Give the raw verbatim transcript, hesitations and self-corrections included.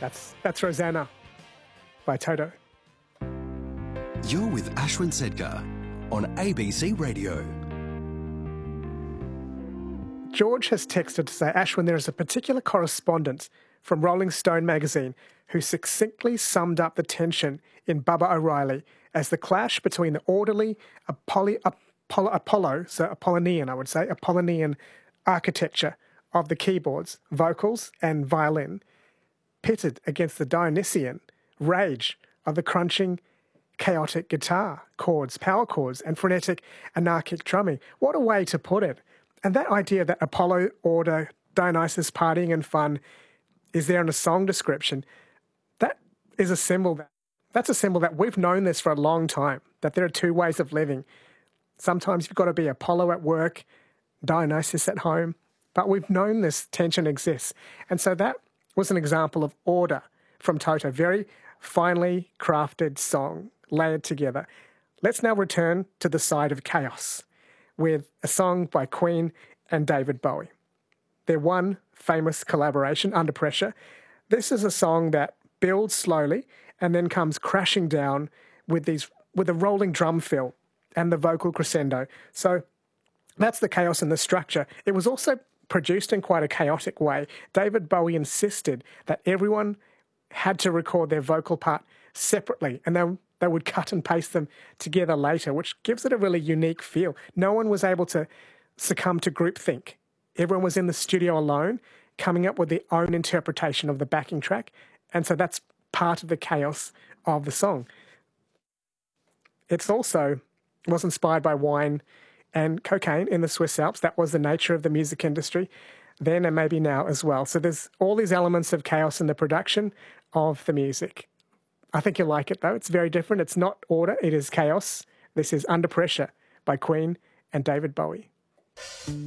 That's, that's Rosanna by Toto. You're with Ashwin Sedkar on A B C Radio. George has texted to say, Ashwin, there is a particular correspondent from Rolling Stone magazine who succinctly summed up the tension in Bubba O'Reilly as the clash between the orderly Apollo, Apollo, Apollo, so Apollonian, I would say, Apollonian architecture of the keyboards, vocals and violin, pitted against the Dionysian rage of the crunching, chaotic guitar chords, power chords, and frenetic anarchic drumming. What a way to put it. And that idea that Apollo, order, Dionysus, partying and fun is there in a song description, that is a symbol that, that's a symbol that we've known this for a long time, that there are two ways of living. Sometimes you've got to be Apollo at work, Dionysus at home, but we've known this tension exists. And so that was an example of order from Toto, very finely crafted song, layered together. Let's now return to the side of chaos with a song by Queen and David Bowie. Their one famous collaboration, Under Pressure. This is a song that builds slowly and then comes crashing down with these with a rolling drum fill and the vocal crescendo. So that's the chaos and the structure. It was also produced in quite a chaotic way. David Bowie insisted that everyone had to record their vocal part separately, and then they would cut and paste them together later, which gives it a really unique feel. No one was able to succumb to groupthink. Everyone was in the studio alone, coming up with their own interpretation of the backing track, and so that's part of the chaos of the song. It's also was inspired by wine and cocaine in the Swiss Alps. That was the nature of the music industry then and maybe now as well. So there's all these elements of chaos in the production of the music. I think you'll like it, though. It's very different. It's not order, it is chaos. This is Under Pressure by Queen and David Bowie.